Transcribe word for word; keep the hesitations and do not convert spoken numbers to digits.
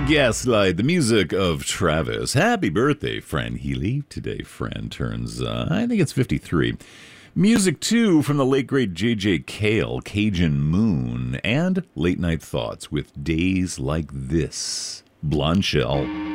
Gaslight, the music of Travis. Happy birthday, Fran Healy. Today, Fran turns, uh, I think it's fifty-three. Music, too, from the late, great J J Cale, Cajun Moon, and Late Night Thoughts with Days Like This. Blonde Shell.